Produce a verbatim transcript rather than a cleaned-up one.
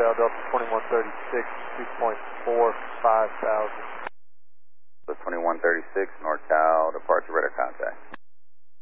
NorCal Delta twenty-one thirty-six, two point four five thousand. The twenty-one thirty-six, NorCal, departure radar contact.